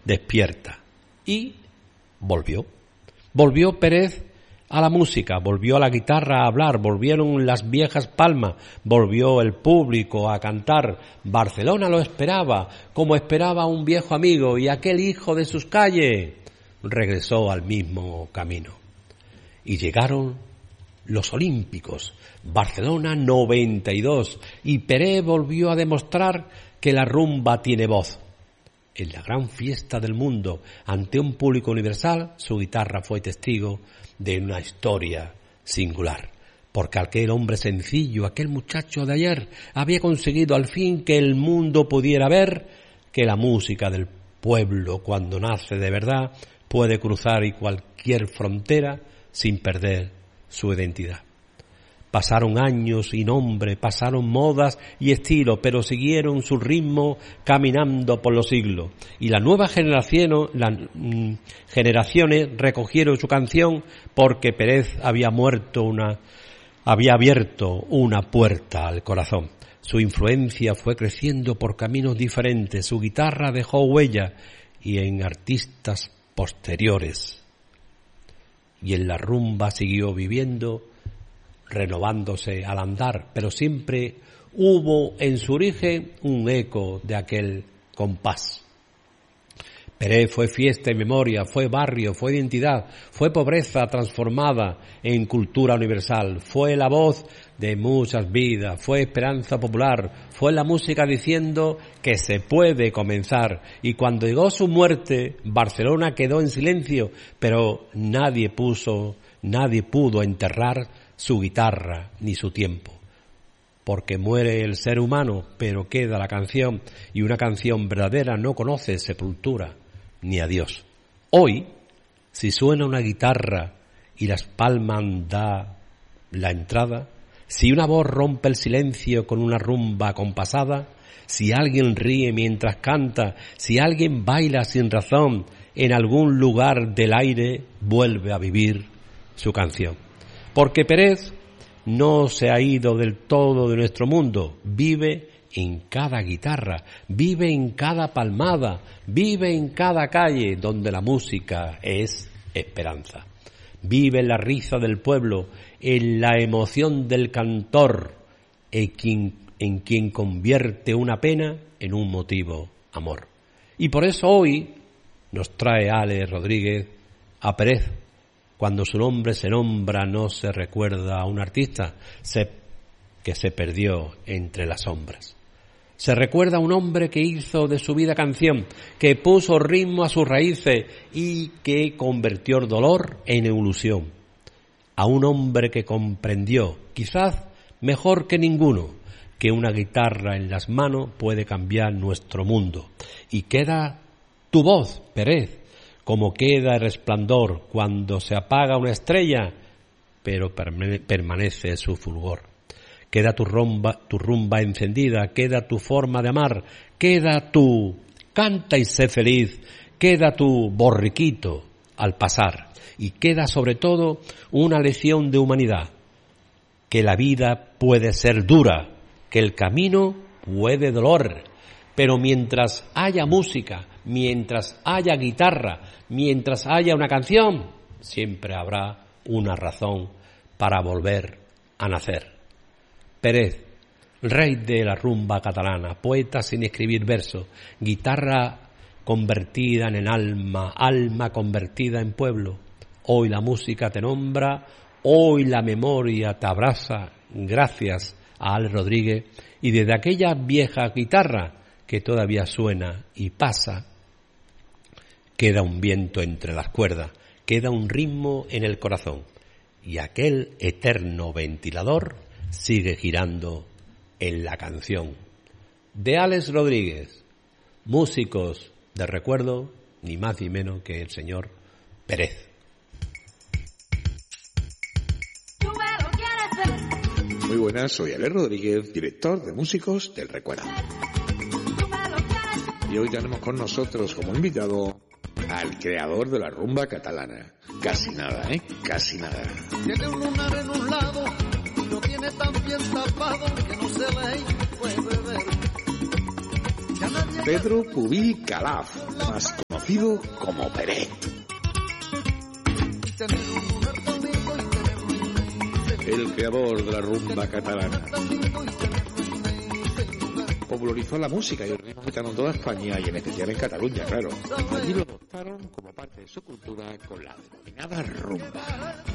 despierta. Y volvió Pérez a la música, volvió a la guitarra a hablar, volvieron las viejas palmas, volvió el público a cantar. Barcelona lo esperaba, como esperaba un viejo amigo, y aquel hijo de sus calles regresó al mismo camino. Y llegaron los Olímpicos, Barcelona 92, y Pérez volvió a demostrar que la rumba tiene voz. En la gran fiesta del mundo, ante un público universal, su guitarra fue testigo de una historia singular, porque aquel hombre sencillo, aquel muchacho de ayer, había conseguido al fin que el mundo pudiera ver que la música del pueblo, cuando nace de verdad, puede cruzar cualquier frontera sin perder su identidad. Pasaron años y nombre, pasaron modas y estilo, pero siguieron su ritmo caminando por los siglos. Y las nuevas generaciones recogieron su canción porque Pérez había abierto una puerta al corazón. Su influencia fue creciendo por caminos diferentes, su guitarra dejó huella y en artistas posteriores. Y en la rumba siguió viviendo, renovándose al andar, pero siempre hubo en su origen un eco de aquel compás. Pérez fue fiesta y memoria, fue barrio, fue identidad, fue pobreza transformada en cultura universal, fue la voz de muchas vidas, fue esperanza popular, fue la música diciendo que se puede comenzar. Y cuando llegó su muerte, Barcelona quedó en silencio, pero nadie pudo enterrar su guitarra ni su tiempo, porque muere el ser humano, pero queda la canción, y una canción verdadera no conoce sepultura ni adiós. Hoy, si suena una guitarra y las palmas da la entrada, si una voz rompe el silencio con una rumba compasada, si alguien ríe mientras canta, si alguien baila sin razón, en algún lugar del aire vuelve a vivir su canción. Porque Pérez no se ha ido del todo de nuestro mundo, vive en cada guitarra, vive en cada palmada, vive en cada calle donde la música es esperanza. Vive en la risa del pueblo, en la emoción del cantor, en quien convierte una pena en un motivo amor. Y por eso hoy nos trae Alex Rodríguez a Pérez. Cuando su nombre se nombra no se recuerda a un artista que se perdió entre las sombras. Se recuerda a un hombre que hizo de su vida canción, que puso ritmo a sus raíces y que convirtió el dolor en ilusión. A un hombre que comprendió, quizás mejor que ninguno, que una guitarra en las manos puede cambiar nuestro mundo. Y queda tu voz, Pérez, como queda el resplandor cuando se apaga una estrella, pero permanece su fulgor. Queda tu rumba encendida, queda tu forma de amar, queda tu canta y sé feliz, queda tu borriquito al pasar, y queda sobre todo una lección de humanidad, que la vida puede ser dura, que el camino puede dolor, pero mientras haya música, mientras haya guitarra, mientras haya una canción, siempre habrá una razón para volver a nacer. Pérez, rey de la rumba catalana, poeta sin escribir versos, guitarra convertida en alma, alma convertida en pueblo. Hoy la música te nombra, hoy la memoria te abraza, gracias a Alex Rodríguez, y desde aquella vieja guitarra que todavía suena y pasa, queda un viento entre las cuerdas, queda un ritmo en el corazón, y aquel eterno ventilador sigue girando en la canción de Alex Rodríguez, músicos de recuerdo, ni más ni menos que el señor Pérez. Muy buenas, soy Alex Rodríguez, director de Músicos del Recuerdo. Y hoy tenemos con nosotros como invitado al creador de la rumba catalana. Casi nada, casi nada. Tiene un lunar en un lado, lo tiene tan bien tapado que no se ve y puede ver. Pedro Pubill Calaf, más conocido conocido como Peret. El creador de la rumba catalana. Popularizó la música y el ritmo gitano en toda España y en especial en Cataluña, claro. Allí lo adoptaron como parte de su cultura con la denominada rumba.